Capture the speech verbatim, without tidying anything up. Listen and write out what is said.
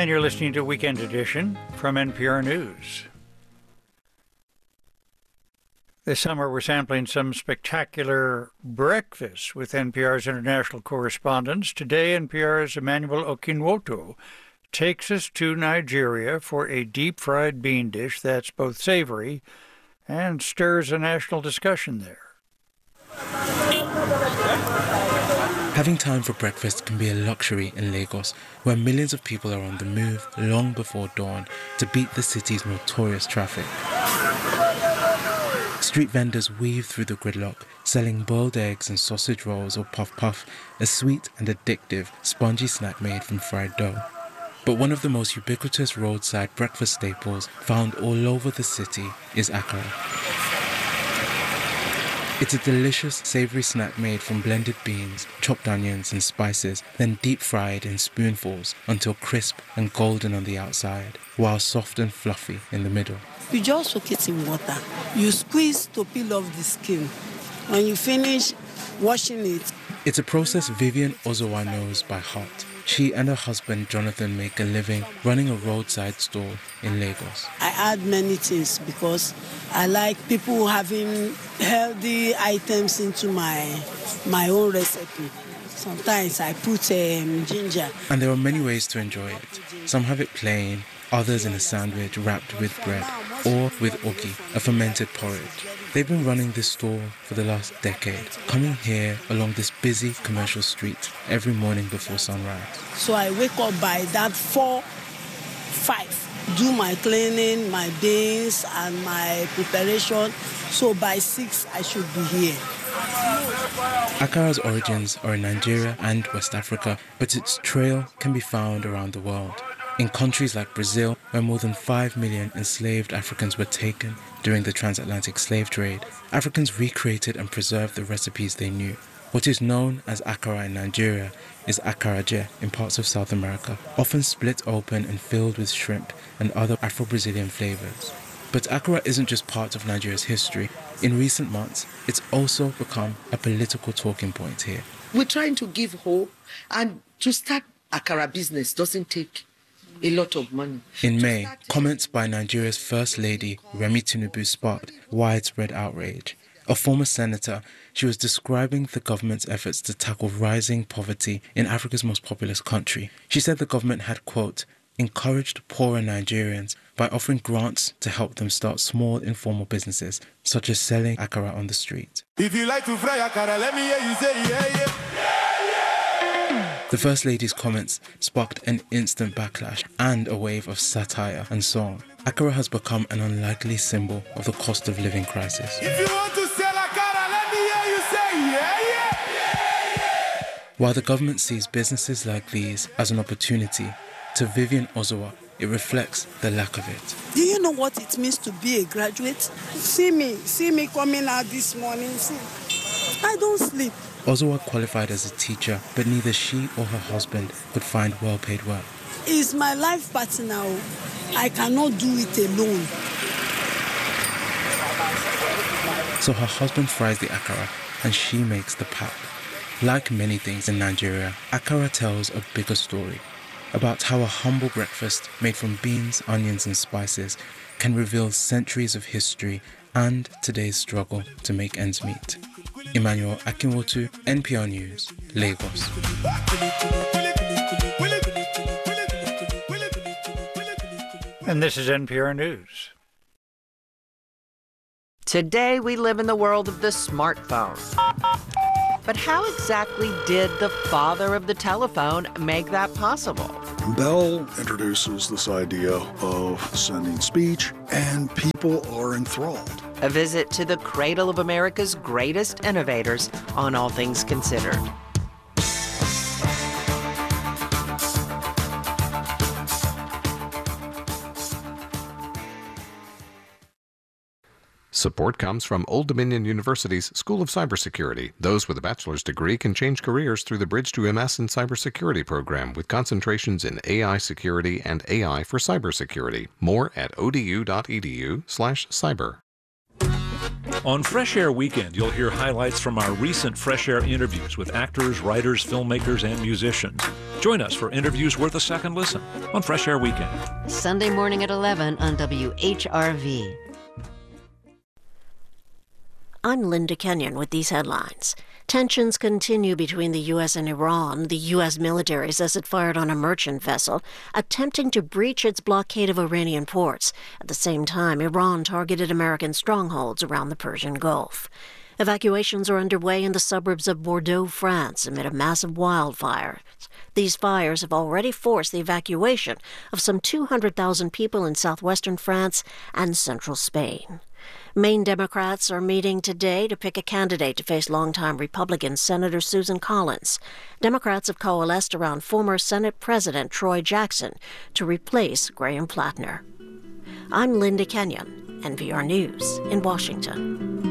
And you're listening to Weekend Edition from N P R News. This summer, we're sampling some spectacular breakfasts with N P R's international correspondents. Today, N P R's Emmanuel Okinwoto takes us to Nigeria for a deep-fried bean dish that's both savory and stirs a national discussion there. Having time for breakfast can be a luxury in Lagos, where millions of people are on the move long before dawn to beat the city's notorious traffic. Street vendors weave through the gridlock, selling boiled eggs and sausage rolls or puff-puff, a sweet and addictive, spongy snack made from fried dough. But one of the most ubiquitous roadside breakfast staples found all over the city is akara. It's a delicious, savory snack made from blended beans, chopped onions and spices, then deep-fried in spoonfuls until crisp and golden on the outside, while soft and fluffy in the middle. You just soak it in water. You squeeze to peel off the skin. When you finish washing it... It's a process Vivian Ozowa knows by heart. She and her husband Jonathan make a living running a roadside store in Lagos. I add many things because I like people having healthy items into my my own recipe. Sometimes I put um, ginger. And there are many ways to enjoy it. Some have it plain, others in a sandwich wrapped with bread, or with ogi, a fermented porridge. They've been running this store for the last decade, coming here along this busy commercial street every morning before sunrise. So I wake up by that four, five, do my cleaning, my beans and my preparation. So by six, I should be here. Akara's origins are in Nigeria and West Africa, but its trail can be found around the world. In countries like Brazil, where more than five million enslaved Africans were taken during the transatlantic slave trade, Africans recreated and preserved the recipes they knew. What is known as akara in Nigeria is akaraje in parts of South America, often split open and filled with shrimp and other Afro-Brazilian flavors. But akara isn't just part of Nigeria's history. In recent months, it's also become a political talking point here. We're trying to give hope, and to start akara business doesn't take a lot of money. In May, comments by Nigeria's First Lady, Remi Tinubu, sparked widespread outrage. A former senator, she was describing the government's efforts to tackle rising poverty in Africa's most populous country. She said the government had, quote, encouraged poorer Nigerians by offering grants to help them start small informal businesses, such as selling akara on the street. If you like to fry akara, let me hear you say yeah, yeah. The First Lady's comments sparked an instant backlash and a wave of satire and song. Akara has become an unlikely symbol of the cost of living crisis. If you want to sell akara, let me hear you say yeah, yeah. yeah, yeah. While the government sees businesses like these as an opportunity, to Vivian Ozowa, it reflects the lack of it. Do you know what it means to be a graduate? See me, see me coming out this morning. See, I don't sleep. Ozowa qualified as a teacher, but neither she or her husband could find well-paid work. It's my life partner. I cannot do it alone. So her husband fries the akara and she makes the pap. Like many things in Nigeria, akara tells a bigger story about how a humble breakfast made from beans, onions and spices can reveal centuries of history and today's struggle to make ends meet. Emmanuel Okinwoto, N P R News, Lagos. And this is N P R News. Today we live in the world of the smartphone. But how exactly did the father of the telephone make that possible? Bell introduces this idea of sending speech, and people are enthralled. A visit to the cradle of America's greatest innovators on All Things Considered. Support comes from Old Dominion University's School of Cybersecurity. Those with a bachelor's degree can change careers through the Bridge to M S in Cybersecurity program with concentrations in A I security and A I for cybersecurity. More at odu.edu slash cyber. On Fresh Air Weekend, you'll hear highlights from our recent Fresh Air interviews with actors, writers, filmmakers, and musicians. Join us for interviews worth a second listen on Fresh Air Weekend. Sunday morning at eleven on W H R V. I'm Linda Kenyon with these headlines. Tensions continue between the U S and Iran. The U S military says it fired on a merchant vessel, attempting to breach its blockade of Iranian ports. At the same time, Iran targeted American strongholds around the Persian Gulf. Evacuations are underway in the suburbs of Bordeaux, France, amid a massive wildfire. These fires have already forced the evacuation of some two hundred thousand people in southwestern France and central Spain. Maine Democrats are meeting today to pick a candidate to face longtime Republican Senator Susan Collins. Democrats have coalesced around former Senate President Troy Jackson to replace Graham Plattner. I'm Linda Kenyon, N P R News in Washington.